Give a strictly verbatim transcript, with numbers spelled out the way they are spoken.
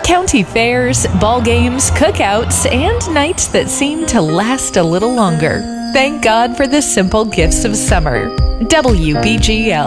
County fairs, ball games, cookouts, and nights that seem to last a little longer. Thank God for the simple gifts of summer. W B G L.